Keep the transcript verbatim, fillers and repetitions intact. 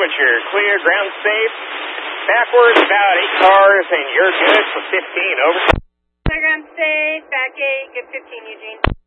but you're clear, ground safe. Backwards about eight cars, and you're good for fifteen. Over. Ground safe, back eight, good fifteen, Eugene.